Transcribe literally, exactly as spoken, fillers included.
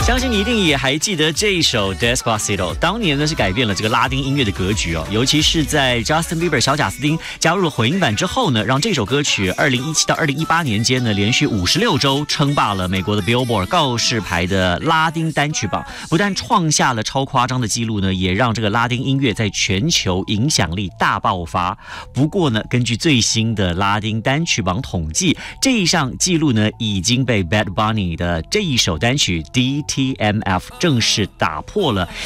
相信你一定也还记得这一首 Despacito， 当年呢是改变了这个拉丁音乐的格局哦，尤其是在 Justin Bieber 小贾斯汀加入了混音版之后呢，让这首歌曲二零一七到二零一八年间呢，连续五十六周称霸了美国的 Billboard 告示牌的拉丁单曲榜，不但创下了超夸张的记录呢，也让这个拉丁音乐在全球影响力大爆发。不过呢，根据最新的拉丁单曲榜统计，这一项记录呢已经被 Bad Bunny 的这一首单曲 D T M F 正式打破了，